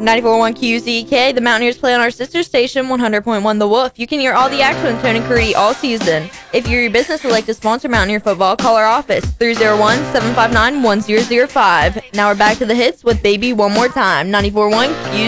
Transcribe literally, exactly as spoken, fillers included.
ninety-four point one Q Z K, the Mountaineers play on our sister station, one hundred point one The Wolf. You can hear all the action with Tony Curry all season. If your business would like to sponsor Mountaineer football, call our office, three oh one, seven five nine, one zero zero five. Now we're back to the hits with Baby One More Time, ninety-four point one Q Z K.